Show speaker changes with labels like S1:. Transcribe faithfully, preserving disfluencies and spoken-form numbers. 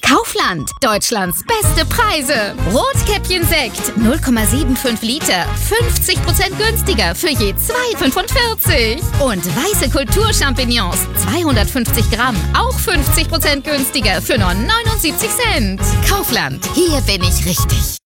S1: Kaufland, Deutschlands beste Preise. Rotkäppchen-Sekt, null Komma fünfundsiebzig Liter, fünfzig Prozent günstiger für je zwei Komma fünfundvierzig. Und weiße Kulturchampignons, zweihundertfünfzig Gramm, auch fünfzig Prozent günstiger für nur neunundsiebzig Cent. Kaufland, hier bin ich richtig.